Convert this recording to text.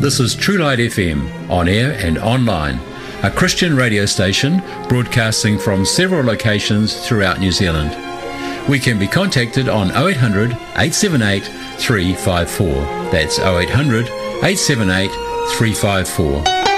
This is True Light FM, on air and online, a Christian radio station broadcasting from several locations throughout New Zealand. We can be contacted on 0800 878 354. That's 0800 878 354.